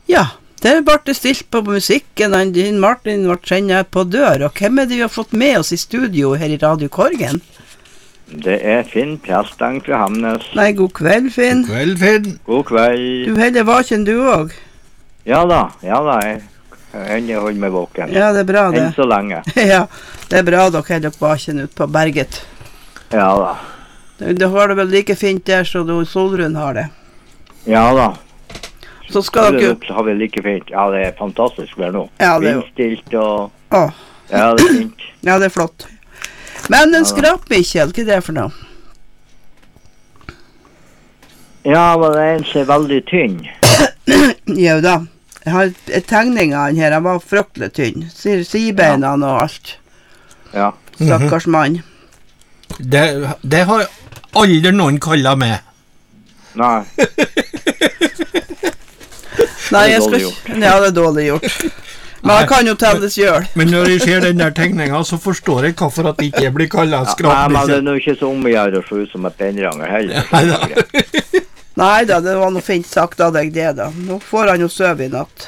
Ja, det ble stilt på musikken. Din Martin ble sendt på dør. Og hvem det vi har fått med oss i studio her i Radio Korgen? Det Finn Prestang fra Hamnes. Nei, god kveld, Finn. God kveld, Finn. God kveld. Du heller vaken du også? Ja da, jeg holder meg våken. Ja, det bra det. Enn så lenge. Ja, det bra dere heller vaken ut på berget. Ja da. Du har det vel like fint der så Solrun har det. Ja da. Så skal dere... har vi like fint. Ja, det fantastisk vær nå. Ja, det Vindstilt og... Åh. Ja, det fint. Ja, det flott. Men en skrapmikkjel, hva det for noe? Ja, men den ser veldig tynn. Jo da. Jeg har tegning av han her, han var fryktelig tynn. Sibeina og alt. Ja. Stakkars mann. Det har aldri noen kallet meg. Nei. Nei, jeg skal ikke... Ja, det dårlig gjort. Men han kan jo telles gjør. Men når jeg ser den der tegningen, så forstår jeg hvorfor at ikke jeg blir kallet skrapmikkjel. Nei, men det er nå ikke så om å gjøre å se ut som et benranger heller. Nei da, det var noe fint sagt av deg det da. Nå får han jo søv i natt.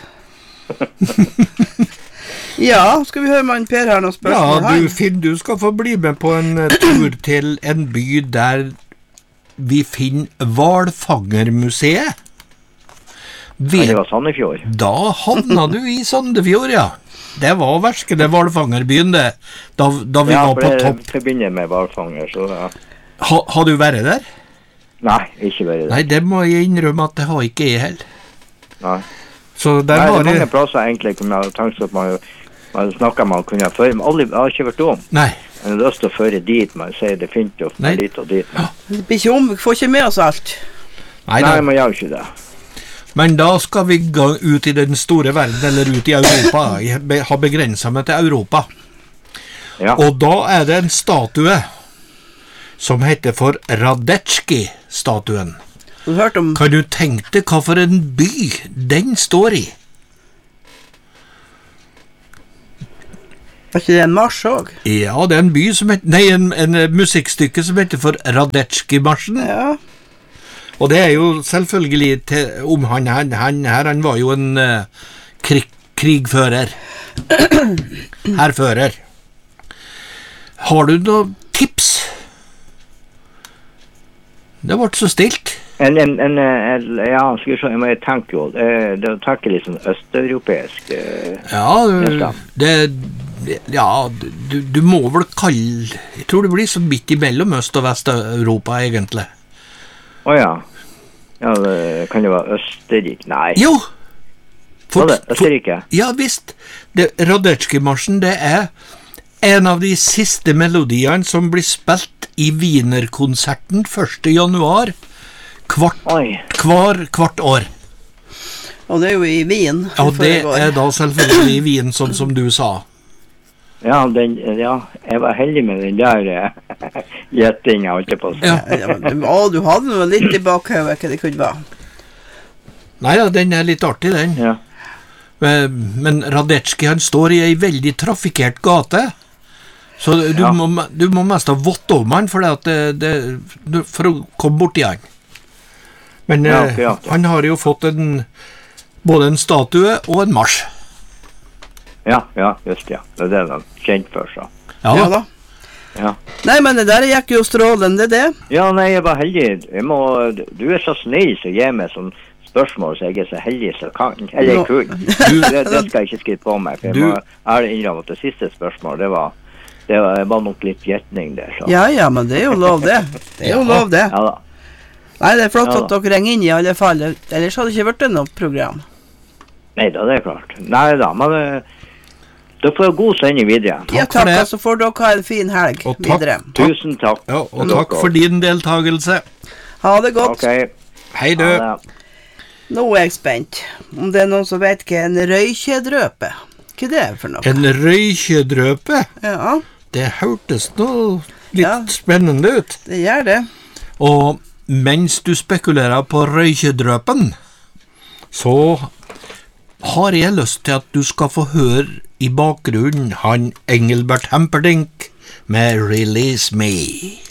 Ja, skal vi høre med Per her noen spørsmål? Ja, Finn, du skal få bli med på en tur til en by der vi finner Hvalfangermuseet. Det var Sandefjord. Da havna du i Sandefjord, ja. Det var verskede hvalfangerbyen, det. Da vi var på topp. Ja, for jeg forbinder med hvalfanger, så ja. Har du vært der? Nei, ikke vært der. Nei, det må jeg innrømme at det har ikke jeg heller. Nei. Så der Nei, var det er mange plasser egentlig, som jeg har tenkt at man snakker man kunne føre, men aldri, jeg har ikke vært om. Nei. Jeg har lyst til å føre dit, man sier det finnes jo dit og dit. Ja. Det blir ikke om, vi får ikke med oss alt. Nei, man gjør ikke det. Men da skal vi gå ut i den store verden, eller ut i Europa. Jeg har begrenset meg til Europa. Ja. Og da er det en statue som heter for Radecki-statuen. Kan du tenke deg hva for en by den står i? Var ikke det en marsj også? Ja, det er en by som heter... Nei, en musikkstykke som heter for Radecki-marsjen. Ja. Og det er jo selvfølgelig om han var jo en krigfører. Herfører. Har du noen tips? Det ble så stilt. Ja, skal vi se, jeg må tenke jo, det tenker litt sånn østeuropeisk. Du må vel kalle, jeg tror det blir så midt imellom Øst- og Vest-Europa egentlig. Ja, det kan jo være Østerrike. Nei. Jo! Østerrike? Ja, visst. Radecki-marsjen, det er en av de siste melodiene som blir spilt i Wienerkonserten 1. januar hvert år. Og det er jo i Wien. Ja, det er da selvfølgelig i Wien, sånn som du sa. Ja, jeg var heldig med den der gjettingen, holdt jeg på å si. Du hadde noe litt i bakhøvet, hva det kunne være. Nei, den er litt artig, den. Ja. Men Radecki, han står i en veldig trafikkert gate, så du må mest ha vått om han, for å komme bort i han. Men han har jo fått både en statue og en marsj. Ja, just ja. Det er det de kjent for seg. Ja da. Ja. Nei, men det der gikk jo strålende, det. Ja, nei, jeg var heldig. Du er så snill som gir meg sånn spørsmål, så jeg er så heldig som kan. Eller kun. Det skal jeg ikke skrive på meg. For jeg må innrømme at det siste spørsmål, det var nok litt gjetning der. Så. Ja, men det er jo lov det. Det er jo lov det. Ja da. Nei, det er flott at dere ringer inn i alle fall. Ellers hadde det ikke vært noe program. Nei da, det er klart. Nei da, men... Da får jeg god sending videre. Ja, takk, og så får dere ha en fin helg videre. Tusen takk. Ja, og takk for din deltagelse. Ha det godt. Ok. Hei du. Nå er jeg spent. Om det er noen som vet hva en røykjedrøpe. Hva det er for noe? En røykjedrøpe? Ja. Det hørtes noe litt spennende ut. Det gjør det. Og mens du spekulerer på røykjedrøpen, så har jeg lyst til at du skal få høre i bakgrunnen han Engelbert Humperdinck med Release Me.